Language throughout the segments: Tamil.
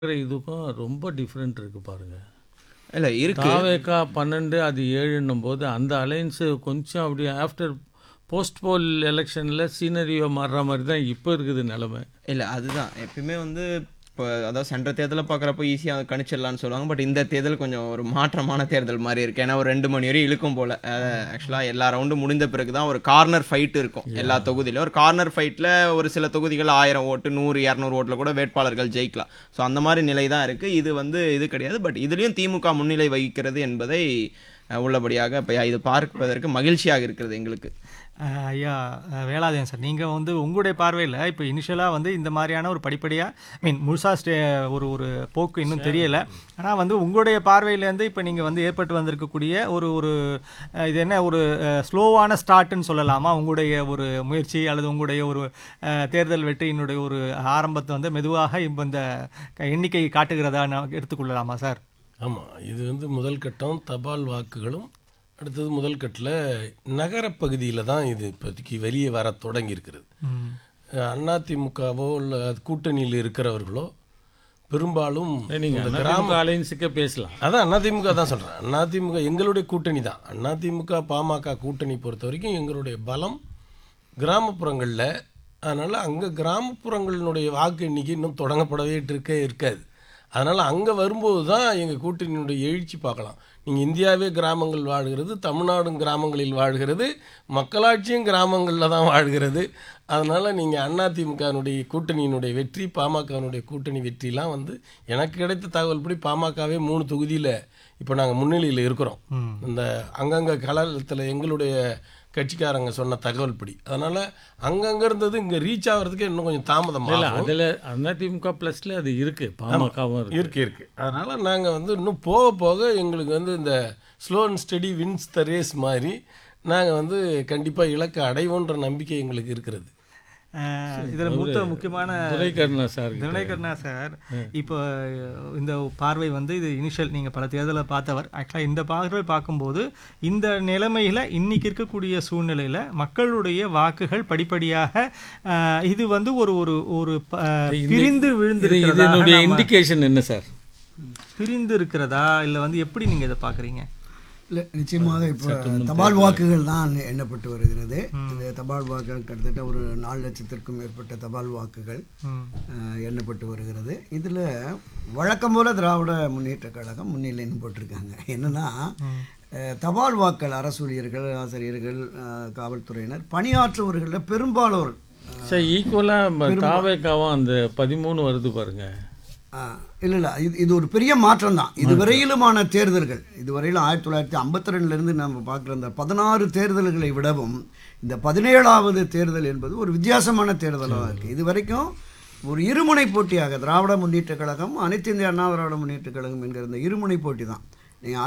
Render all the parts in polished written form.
இதுக்கும் ரொம்ப டிஃப்ரெண்ட் இருக்குது பாருங்க. இல்ல இருக்கு. தாவேக்கா 12 அது 7ன்னும் போது அந்த அலையன்ஸு கொஞ்சம் அப்படி ஆஃப்டர் போஸ்ட் போல் எலெக்ஷனில் சீனரியோ மாறுற மாதிரி தான் இப்போ இருக்குது நிலமை. இல்ல அதுதான் எப்பயுமே வந்து இப்போ அதாவது சென்ற தேர்தலை பார்க்குறப்போ ஈஸியாக கணிச்சிடலான்னு சொல்லுவாங்க. பட் இந்த தேர்தல் கொஞ்சம் ஒரு மாற்றமான தேர்தல் மாதிரி இருக்குது. ஏன்னா ஒரு 2 மணி வரையும் இழுக்கும் போல். ஆக்சுவலாக எல்லா ரவுண்டும் முடிந்த பிறகு தான் ஒரு கார்னர் ஃபைட் இருக்கும் எல்லா தொகுதியிலும். ஒரு கார்னர் ஃபைட்டில் ஒரு சில தொகுதிகள் 1000 ஓட்டு 100 200 ஓட்டில் கூட வேட்பாளர்கள் ஜெயிக்கலாம். ஸோ அந்த மாதிரி நிலை தான் இருக்குது. இது வந்து இது கிடையாது. பட் இதுலேயும் திமுக முன்னிலை வகிக்கிறது என்பதை உள்ளபடியாக இப்போ இது பார்ப்பதற்கு மகிழ்ச்சியாக இருக்கிறது எங்களுக்கு. ஐயா வேலாதேன் சார், நீங்கள் வந்து உங்களுடைய பார்வையில் இப்போ இனிஷியலாக வந்து இந்த மாதிரியான ஒரு படிப்படியாக முழுசாக ஒரு போக்கு இன்னும் தெரியலை. ஆனால் வந்து உங்களுடைய பார்வையிலேருந்து இப்போ நீங்கள் வந்து ஏற்பட்டு வந்திருக்கக்கூடிய ஒரு இது என்ன ஒரு ஸ்லோவான ஸ்டார்ட்னு சொல்லலாமா? உங்களுடைய ஒரு முயற்சி அல்லது உங்களுடைய ஒரு தேர்தல் வெற்றியினுடைய ஒரு ஆரம்பத்தை வந்து மெதுவாக இப்போ இந்த எண்ணிக்கை காட்டுகிறதா எடுத்துக்கொள்ளலாமா சார்? ஆமாம், இது வந்து முதல் கட்டம் தபால் வாக்குகளும், அடுத்தது முதல் கட்டில் நகரப்பகுதியில் தான் இது இப்போதைக்கு வெளியே வர தொடங்கி இருக்கிறது. அதிமுகவோ இல்லை கூட்டணியில் இருக்கிறவர்களோ பெரும்பாலும் நீங்கள் கிராம அலையன்ஸுக்கே பேசலாம். அதான் அதிமுக தான் சொல்கிறேன். அதிமுக எங்களுடைய கூட்டணி தான். அதிமுக பாமக கூட்டணி பொறுத்த வரைக்கும் எங்களுடைய பலம் கிராமப்புறங்களில். அதனால் அங்கே கிராமப்புறங்களினுடைய வாக்கு எண்ணிக்கை இன்னும் தொடங்கப்படவே இருக்காது. அதனால் அங்கே வரும்போது தான் எங்கள் கூட்டணியினுடைய எழுச்சி பார்க்கலாம். நீங்கள் இந்தியாவே கிராமங்கள் வாழ்கிறது, தமிழ்நாடும் கிராமங்களில் வாழ்கிறது, மக்களாட்சியும் கிராமங்களில் தான் வாழ்கிறது. அதனால் நீங்கள் அதிமுகனுடைய கூட்டணியினுடைய வெற்றி, பாமகனுடைய கூட்டணி வெற்றிலாம் வந்து எனக்கு கிடைத்த தகவல் படி பாமகவே 3 தொகுதியில் இப்போ நாங்கள் முன்னிலையில் இருக்கிறோம். இந்த அங்கங்கே களத்தில் எங்களுடைய கட்சிக்காரங்க சொன்ன தகவல் படி. அதனால் அங்கங்கே இருந்தது இங்கே ரீச் ஆகிறதுக்கு இன்னும் கொஞ்சம் தாமதம். அதில் அதிமுக ப்ளஸில் அது இருக்குது, பாமகவும் இருக்குது. அதனால் நாங்கள் வந்து இன்னும் போக போக எங்களுக்கு வந்து இந்த slow and study wins the race மாதிரி நாங்கள் வந்து கண்டிப்பாக இலக்கை அடைவோன்ற நம்பிக்கை எங்களுக்கு இருக்கிறது. இதில் முக்கியமான துரைக்கண்ணா சார், இப்போ இந்த பார்வை வந்து இது இனிஷியல் நீங்கள் பல தேர்தலை பார்த்தவர். ஆக்சுவலாக இந்த பார்வை பார்க்கும்போது இந்த நிலைமையில் இன்னைக்கு இருக்கக்கூடிய சூழ்நிலையில் மக்களுடைய வாக்குகள் படிப்படியாக இது வந்து ஒரு பிரிந்து விழுந்து இண்டிகேஷன் என்ன சார்? பிரிந்து இருக்கிறதா இல்லை வந்து எப்படி நீங்கள் இதை பார்க்குறீங்க? இல்லை, நிச்சயமாக இப்போ தபால் வாக்குகள் தான் எண்ணப்பட்டு வருகிறது. இந்த தபால் வாக்குகள் கிட்டத்தட்ட ஒரு 4 லட்சத்திற்கும் மேற்பட்ட தபால் வாக்குகள் எண்ணப்பட்டு வருகிறது. இதில் வழக்கம் போல் திராவிட முன்னேற்ற கழகம் முன்னிலைன்னு போட்டிருக்காங்க. என்னென்னா தபால் வாக்கள் அரசு ஊழியர்கள், ஆசிரியர்கள், காவல்துறையினர் பணியாற்றுவர்களில் பெரும்பாலோர் சார் ஈக்குவலாக தாவேக்காவும் அந்த 13 வருது பாருங்க. இல்லை இது ஒரு பெரிய மாற்றம் தான். இதுவரையிலுமான தேர்தல்கள், இதுவரையிலும் 1952 நம்ம பார்க்குற அந்த 16 தேர்தல்களை விடவும் இந்த 17வது தேர்தல் என்பது ஒரு வித்தியாசமான தேர்தலாக இருக்குது. இது வரைக்கும் ஒரு இருமுனை போட்டியாக திராவிட முன்னேற்ற கழகம், அனைத்து இந்திய அண்ணா திராவிட முன்னேற்ற கழகம் என்கிற இந்த இருமுனை போட்டி தான். நீங்கள்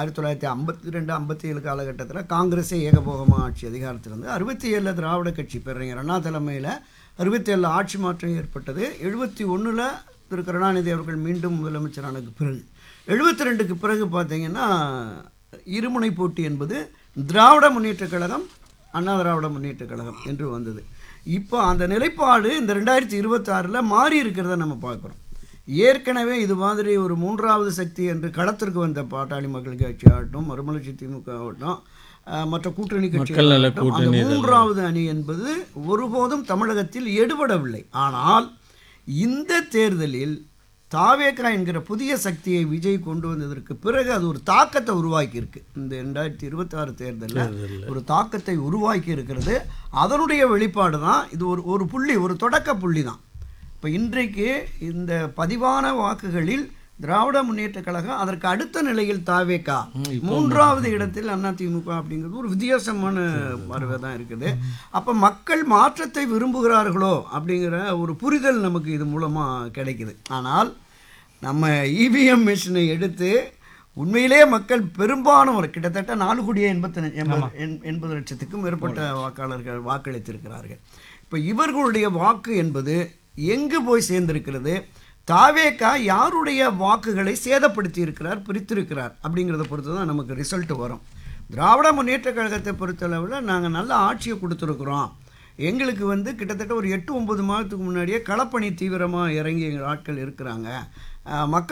1952-57 காலகட்டத்தில் காங்கிரஸே ஏகபோகமாக ஆட்சி அதிகாரத்தில் இருந்து 67 திராவிட கட்சி பேரறிஞர் அண்ணா தலைமையில் 67 ஆட்சி மாற்றம் ஏற்பட்டது. 71 திரு கருணாநிதி அவர்கள் மீண்டும் முதலமைச்சரானதுக்கு பிறகு 72க்கு பிறகு பார்த்தீங்கன்னா இருமுனை போட்டி என்பது திராவிட முன்னேற்ற கழகம், அண்ணா திராவிட முன்னேற்ற கழகம் என்று வந்தது. இப்போ அந்த நிலைப்பாடு இந்த 2026 மாறி இருக்கிறத நம்ம பார்க்குறோம். ஏற்கனவே இது மாதிரி ஒரு 3வது சக்தி என்று களத்திற்கு வந்த பாட்டாளி மக்கள் கட்சி ஆகட்டும், மறுமலர்ச்சி திமுக ஆகட்டும், மற்ற கூட்டணி கட்சிகள், அந்த 3வது அணி என்பது ஒருபோதும் தமிழகத்தில் எடுபடவில்லை. ஆனால் இந்த தேர்தலில் தாவேக்கா என்கிற புதிய சக்தியை விஜய் கொண்டு வந்ததற்கு பிறகு அது ஒரு தாக்கத்தை உருவாக்கி இருக்கு. இந்த 2026 தேர்தலில் ஒரு தாக்கத்தை உருவாக்கி இருக்கிறது. அதனுடைய வெளிப்பாடு தான் இது. ஒரு புள்ளி, ஒரு தொடக்க புள்ளி தான். இப்போ இன்றைக்கு இந்த பதிவான வாக்குகளில் திராவிட முன்னேற்ற கழகம், அதற்கு அடுத்த நிலையில் தாவேக்கா, 3வது இடத்தில் அதிமுக அப்படிங்கிறது ஒரு வித்தியாசமான பார்வை தான் இருக்குது. அப்போ மக்கள் மாற்றத்தை விரும்புகிறார்களோ அப்படிங்கிற ஒரு புரிதல் நமக்கு இது மூலமாக கிடைக்குது. ஆனால் நம்ம இவிஎம் மிஷினை எடுத்து உண்மையிலேயே மக்கள் பெரும்பாலானவர் கிட்டத்தட்ட 4,80 லட்சத்துக்கும் மேற்பட்ட வாக்காளர்கள் வாக்களித்திருக்கிறார்கள். இப்போ இவர்களுடைய வாக்கு என்பது எங்கு போய் சேர்ந்திருக்கிறது? தாவேக்கா யாருடைய வாக்குகளை சேதப்படுத்தி இருக்கிறார், பிரித்திருக்கிறார் அப்படிங்கிறத பொறுத்து தான் நமக்கு ரிசல்ட் வரும். திராவிட முன்னேற்ற கழகத்தை பொறுத்தளவில் நாங்கள் நல்ல ஆட்சியை கொடுத்துருக்குறோம், எங்களுக்கு வந்து கிட்டத்தட்ட ஒரு 8-9 மாதத்துக்கு முன்னாடியே களப்பணி தீவிரமாக இறங்கி எங்கள் ஆட்கள் இருக்கிறாங்க, மக்கள்